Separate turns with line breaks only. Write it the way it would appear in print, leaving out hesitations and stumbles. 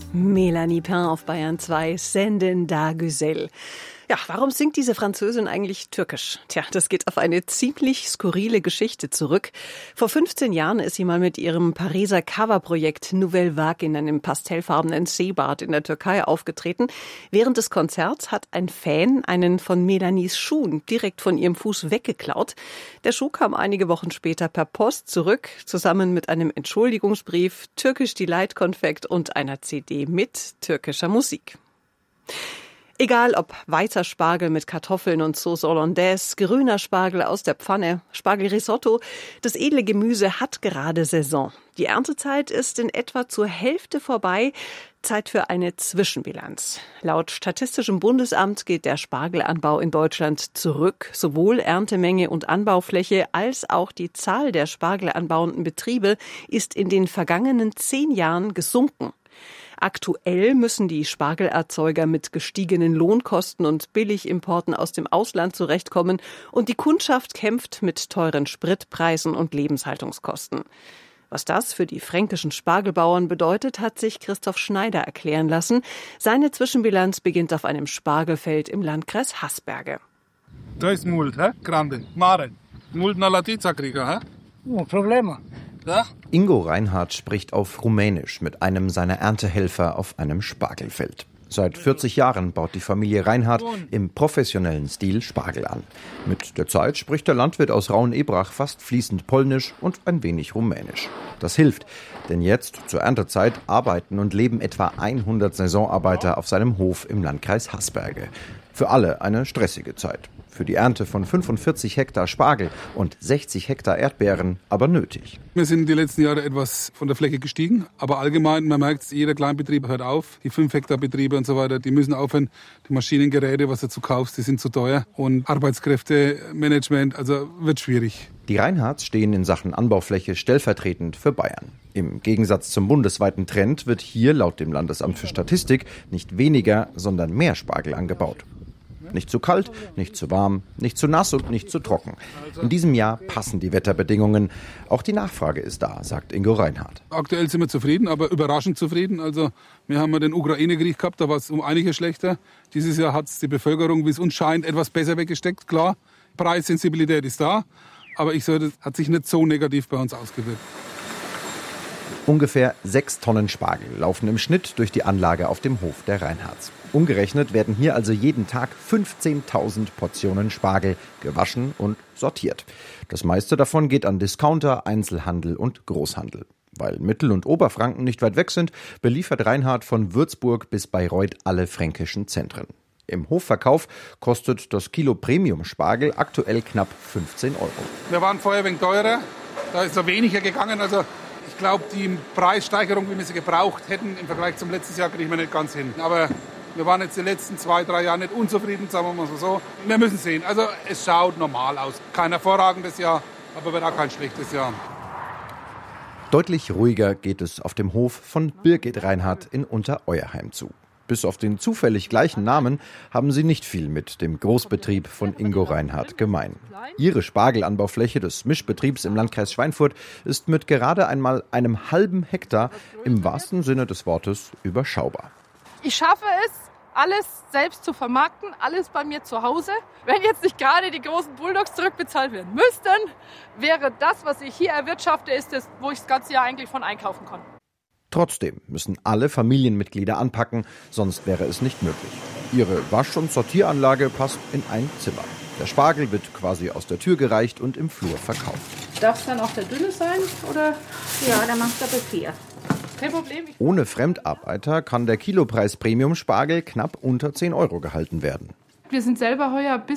Melanie Pain auf Bayern 2, Sendenda Güzel. Ja, warum singt diese Französin eigentlich Türkisch? Tja, das geht auf eine ziemlich skurrile Geschichte zurück. Vor 15 Jahren ist sie mal mit ihrem Pariser Coverprojekt Nouvelle Vague in einem pastellfarbenen Seebad in der Türkei aufgetreten. Während des Konzerts hat ein Fan einen von Melanies Schuhen direkt von ihrem Fuß weggeklaut. Der Schuh kam einige Wochen später per Post zurück, zusammen mit einem Entschuldigungsbrief, Türkisch Delight Konfekt und einer CD mit türkischer Musik. Egal ob weißer Spargel mit Kartoffeln und Sauce Hollandaise, grüner Spargel aus der Pfanne, Spargelrisotto, das edle Gemüse hat gerade Saison. Die Erntezeit ist in etwa zur Hälfte vorbei. Zeit für eine Zwischenbilanz. Laut Statistischem Bundesamt geht der Spargelanbau in Deutschland zurück. Sowohl Erntemenge und Anbaufläche als auch die Zahl der spargelanbauenden Betriebe ist in den vergangenen 10 Jahren gesunken. Aktuell müssen die Spargelerzeuger mit gestiegenen Lohnkosten und Billigimporten aus dem Ausland zurechtkommen und die Kundschaft kämpft mit teuren Spritpreisen und Lebenshaltungskosten. Was das für die fränkischen Spargelbauern bedeutet, hat sich Christoph Schneider erklären lassen. Seine Zwischenbilanz beginnt auf einem Spargelfeld im Landkreis Hasberge.
To jest mult, grande, mare. Mult na latica kriga,
No problema.
Ja?
Ingo Reinhardt spricht auf Rumänisch mit einem seiner Erntehelfer auf einem Spargelfeld. Seit 40 Jahren baut die Familie Reinhardt im professionellen Stil Spargel an. Mit der Zeit spricht der Landwirt aus Raun-Ebrach fast fließend Polnisch und ein wenig Rumänisch. Das hilft, denn jetzt zur Erntezeit arbeiten und leben etwa 100 Saisonarbeiter auf seinem Hof im Landkreis Hasberge. Für alle eine stressige Zeit. Für die Ernte von 45 Hektar Spargel und 60 Hektar Erdbeeren aber nötig.
Wir sind die letzten Jahre etwas von der Fläche gestiegen, aber allgemein, man merkt, jeder Kleinbetrieb hört auf. Die 5 Hektar Betriebe und so weiter, die müssen aufhören. Die Maschinengeräte, was du dazu kaufst, die sind zu teuer. Und Arbeitskräftemanagement, also wird schwierig.
Die Reinhardts stehen in Sachen Anbaufläche stellvertretend für Bayern. Im Gegensatz zum bundesweiten Trend wird hier laut dem Landesamt für Statistik nicht weniger, sondern mehr Spargel angebaut. Nicht zu kalt, nicht zu warm, nicht zu nass und nicht zu trocken. In diesem Jahr passen die Wetterbedingungen. Auch die Nachfrage ist da, sagt Ingo Reinhardt.
Aktuell sind wir zufrieden, aber überraschend zufrieden. Also wir haben ja den Ukraine-Krieg gehabt, da war es um einiges schlechter. Dieses Jahr hat es die Bevölkerung, wie es uns scheint, etwas besser weggesteckt. Klar, Preissensibilität ist da, aber ich sage, das hat sich nicht so negativ bei uns ausgewirkt.
Ungefähr 6 Tonnen Spargel laufen im Schnitt durch die Anlage auf dem Hof der Reinhardts. Umgerechnet werden hier also jeden Tag 15.000 Portionen Spargel gewaschen und sortiert. Das meiste davon geht an Discounter, Einzelhandel und Großhandel. Weil Mittel- und Oberfranken nicht weit weg sind, beliefert Reinhardt von Würzburg bis Bayreuth alle fränkischen Zentren. Im Hofverkauf kostet das Kilo Premium-Spargel aktuell knapp 15 €.
Wir waren vorher ein wenig teurer, da ist noch weniger gegangen. Also ich glaube, die Preissteigerung, wie wir sie gebraucht hätten im Vergleich zum letzten Jahr, kriegen wir nicht ganz hin. Aber wir waren jetzt die letzten 2-3 Jahre nicht unzufrieden, sagen wir mal so. Wir müssen sehen. Also es schaut normal aus. Kein hervorragendes Jahr, aber wird auch kein schlechtes Jahr.
Deutlich ruhiger geht es auf dem Hof von Birgit Reinhardt in Untereuerheim zu. Bis auf den zufällig gleichen Namen haben sie nicht viel mit dem Großbetrieb von Ingo Reinhardt gemein. Ihre Spargelanbaufläche des Mischbetriebs im Landkreis Schweinfurt ist mit gerade einmal einem halben Hektar im wahrsten Sinne des Wortes überschaubar.
Ich schaffe es, alles selbst zu vermarkten, alles bei mir zu Hause. Wenn jetzt nicht gerade die großen Bulldogs zurückbezahlt werden müssten, wäre das, was ich hier erwirtschafte, ist das, wo ich das ganze Jahr eigentlich von einkaufen kann.
Trotzdem müssen alle Familienmitglieder anpacken, sonst wäre es nicht möglich. Ihre Wasch- und Sortieranlage passt in ein Zimmer. Der Spargel wird quasi aus der Tür gereicht und im Flur verkauft.
Darf es dann auch der dünne sein, oder?
Ja, dann machst du aber 4.
Kein Problem.
Ohne Fremdarbeiter kann der Kilopreis Premium-Spargel knapp unter 10 € gehalten werden.
Wir sind selber heuer bis